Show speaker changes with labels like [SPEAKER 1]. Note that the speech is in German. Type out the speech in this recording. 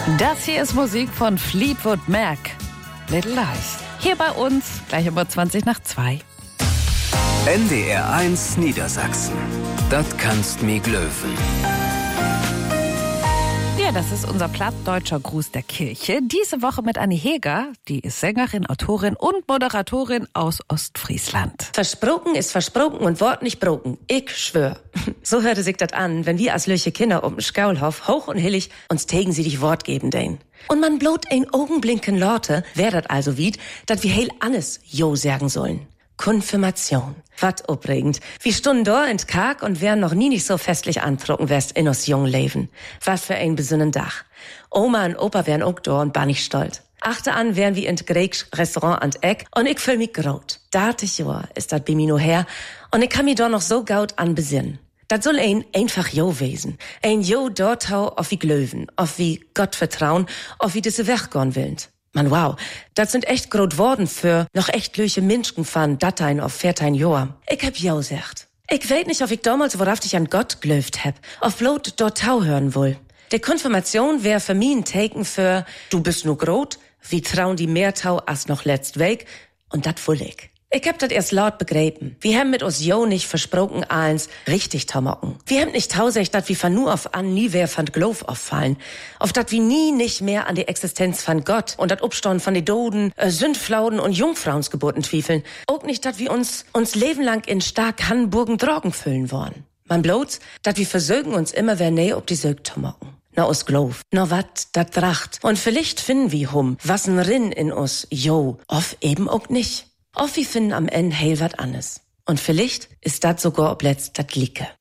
[SPEAKER 1] Das hier ist Musik von Fleetwood Mac. Little Lies. Hier bei uns, gleich um 2:20
[SPEAKER 2] NDR 1 Niedersachsen. Das kannst mi glöwen.
[SPEAKER 1] Ja, das ist unser plattdeutscher Gruß der Kirche. Diese Woche mit Annie Heger. Die ist Sängerin, Autorin und Moderatorin aus Ostfriesland.
[SPEAKER 3] Versprochen ist versprochen und Wort nicht broken. Ich schwör. So hörte sich das an, wenn wir als löche Kinder um den Skaulhof hoch und hillig uns tegen sie dich Wort geben den. Und man blot ein Augenblinken Lorte, wer dat also wied, dat wir heil alles Jo sagen sollen. Konfirmation. Wat aufregend. Wir stunden da in Karg und wären noch nie nicht so festlich antrocken wärst in uns jungen Leben. Was für ein besünnen Dach. Oma und Opa wären auch da und bar nicht stolz. Achte an wären wir in Greigs Restaurant an Eck und ich fühl mich graut. 30 Jahr ist dat Bimino her und ich kann mich da noch so gaut an besinnen. Dat soll ein einfach Jo wesen. Ein Jo dort hau auf wie Glöwen, auf wie Gott vertrauen, auf wie diese Werkgorn willend. Man, wow, das sind echt grot Worten für noch echt löche Menschen von Datein auf 14 Jahr. Ich hab ja gesagt. Ich weet nicht, ob ich damals worauf ich an Gott glöft hab, auf blot dort Tau hören wohl. Die Konfirmation wär für mich ein Taken für, du bist nur grot, wie trauen die Meertau as noch letzt weg, und dat wohl ich. Ich hab dat erst laut begräben. Wir haben mit uns Jo nicht versprochen, eins richtig tamocken. Wir haben nicht tausecht, dat wir von nu auf an nie wer von Glof auffallen. Auf dat wir nie nicht mehr an die Existenz von Gott und dat Upstorn von die Doden, Sündflauden und Jungfrauensgeburten twiefeln. Auch nicht, dat wir uns Leben lang in stark Hamburgen Drogen füllen wollen. Man bloß, dat wir versögen uns immer wer näher ob die Sög tamocken. Na aus Glof, na wat, dat Tracht. Und vielleicht finden wir was n Rin in uns, Jo, oft eben auch nicht. Oft wir finden am Ende heil wat anderes. Und vielleicht ist dat sogar ob letzt dat Licke.